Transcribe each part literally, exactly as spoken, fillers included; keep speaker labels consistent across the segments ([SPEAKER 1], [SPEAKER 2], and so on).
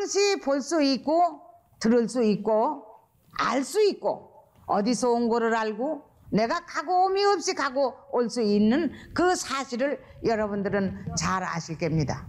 [SPEAKER 1] 그것이 볼 수 있고 들을 수 있고 알 수 있고 어디서 온 거를 알고 내가 가고 오미 없이 가고 올 수 있는 그 사실을 여러분들은 잘 아실 겁니다.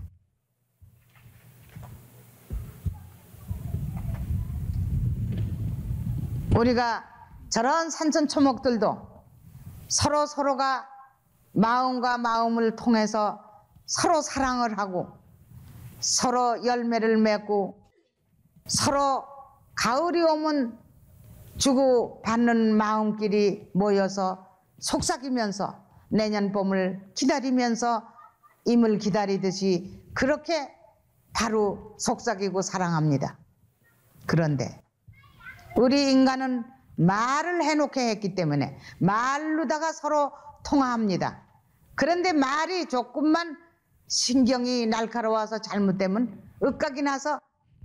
[SPEAKER 1] 우리가 저런 산천초목들도 서로 서로가 마음과 마음을 통해서 서로 사랑을 하고 서로 열매를 맺고 서로 가을이 오면 주고 받는 마음끼리 모여서 속삭이면서 내년 봄을 기다리면서 임을 기다리듯이 그렇게 바로 속삭이고 사랑합니다. 그런데 우리 인간은 말을 해놓게 했기 때문에 말로다가 서로 통화합니다. 그런데 말이 조금만 신경이 날카로워서 잘못되면 윽각이 나서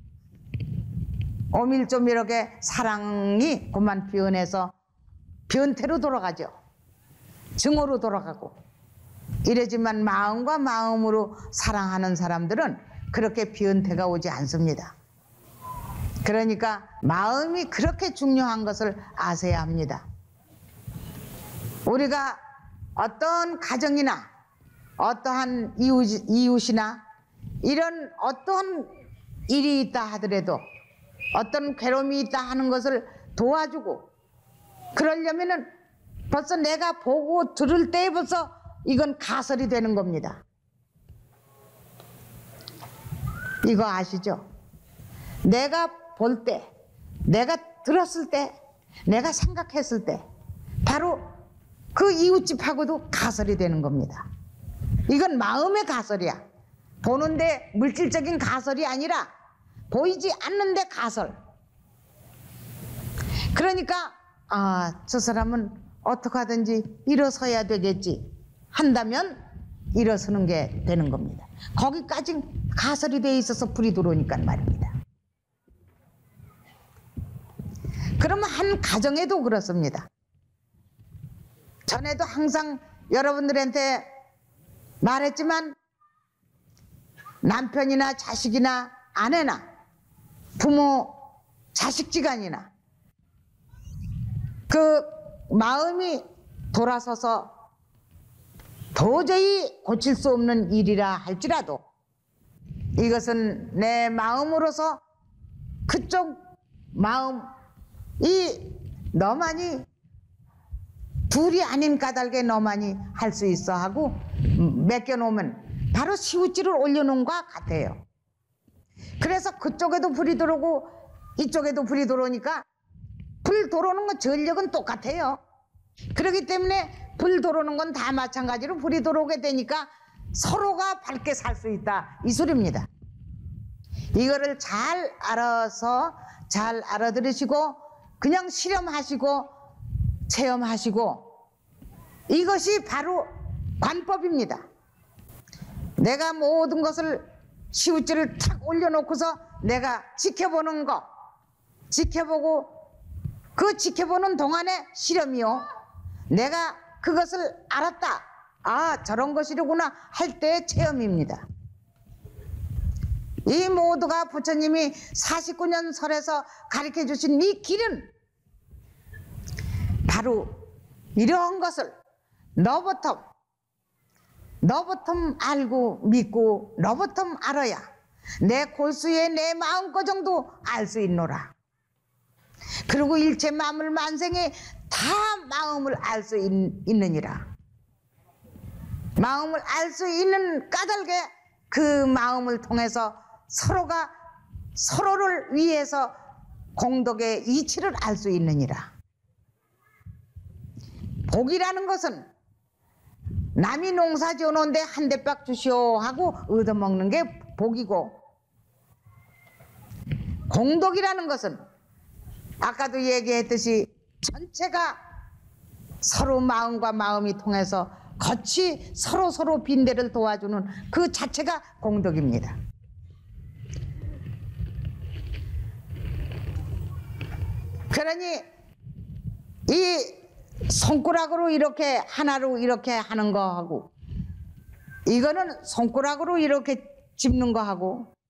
[SPEAKER 1] 오밀조밀하게 사랑이 그만 변해서 변태로 돌아가죠. 증오로 돌아가고. 이러지만 마음과 마음으로 사랑하는 사람들은 그렇게 변태가 오지 않습니다. 그러니까 마음이 그렇게 중요한 것을 아셔야 합니다. 우리가 어떤 가정이나 어떠한 이웃, 이웃이나 이런 어떠한 일이 있다 하더라도 어떤 괴로움이 있다 하는 것을 도와주고 그러려면은 벌써 내가 보고 들을 때 벌써 이건 가설이 되는 겁니다. 이거 아시죠? 내가 볼 때, 내가 들었을 때, 내가 생각했을 때 바로 그 이웃집하고도 가설이 되는 겁니다. 이건 마음의 가설이야. 보는데 물질적인 가설이 아니라 보이지 않는데 가설. 그러니까 아, 저 사람은 어떻게 하든지 일어서야 되겠지 한다면 일어서는 게 되는 겁니다. 거기까지 가설이 돼 있어서 불이 들어오니까 말입니다. 그러면 한 가정에도 그렇습니다. 전에도 항상 여러분들한테 말했지만 남편이나 자식이나 아내나 부모 자식지간이나 그 마음이 돌아서서 도저히 고칠 수 없는 일이라 할지라도 이것은 내 마음으로서 그쪽 마음이 너만이 둘이 아닌 까닭에 너만이 할 수 있어 하고 맡겨놓으면 바로 시우찌를 올려놓은 것 같아요. 그래서 그쪽에도 불이 들어오고 이쪽에도 불이 들어오니까 불 들어오는 건 전력은 똑같아요. 그렇기 때문에 불 들어오는 건 다 마찬가지로 불이 들어오게 되니까 서로가 밝게 살 수 있다 이 소리입니다. 이거를 잘 알아서 잘 알아들으시고 그냥 실험하시고 체험하시고 이것이 바로 관법입니다. 내가 모든 것을 시우찌를 탁 올려놓고서 내가 지켜보는 거 지켜보고 그 지켜보는 동안에 실험이요. 내가 그것을 알았다. 아 저런 것이로구나 할 때의 체험입니다. 이 모두가 부처님이 사십구 년 설에서 가르쳐 주신 이 길은 바로 이러한 것을 너부터 너부터 알고 믿고 너부터 알아야 내 골수에 내 마음껏 정도 알 수 있노라. 그리고 일체 만물 만생에 다 마음을 알 수 있느니라. 마음을 알 수 있는 까닭에 그 마음을 통해서 서로가 서로를 위해서 공덕의 이치를 알 수 있느니라. 복이라는 것은 남이 농사 지어놓은데 한 대박 주시오 하고 얻어먹는 게 복이고 공덕이라는 것은 아까도 얘기했듯이 전체가 서로 마음과 마음이 통해서 같이 서로 서로 빈대를 도와주는 그 자체가 공덕입니다. 그러니 이 손가락으로 이렇게 하나로 이렇게 하는 거하고 이거는 손가락으로 이렇게 집는 거하고